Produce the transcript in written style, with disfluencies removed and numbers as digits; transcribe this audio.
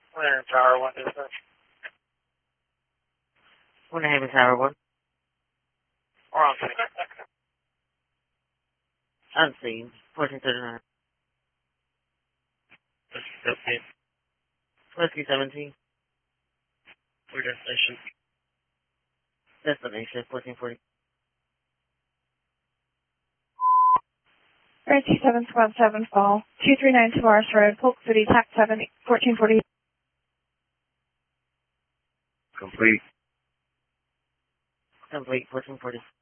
We're in Tower 1 dispatch. We're in Haven Tower 1. We're on scene. Unseen. 1439. 15. Whiskey 17. We're destination. Destination 1440. Ranty 7 Squad 7 Fall. 239 Tavares Road, Polk City, TAC 7, 1440. Complete. Complete 1440.